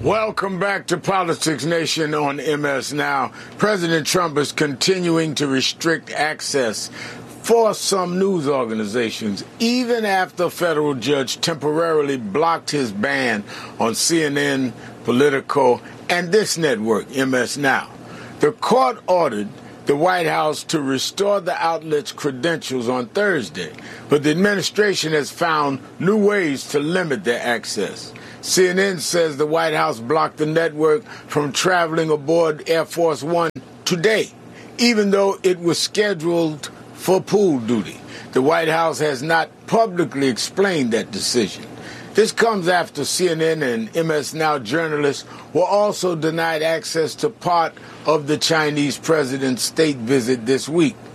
Welcome back to Politics Nation on MS Now. President Trump is continuing to restrict access for some news organizations, even after a federal judge temporarily blocked his ban on CNN, Politico, and this network, MS Now. The court ordered the White House to restore the outlet's credentials on Thursday, but the administration has found new ways to limit their access. CNN says the White House blocked the network from traveling aboard Air Force One today, even though it was scheduled for pool duty. The White House has not publicly explained that decision. This comes after CNN and MS Now journalists were also denied access to part of the Chinese president's state visit this week.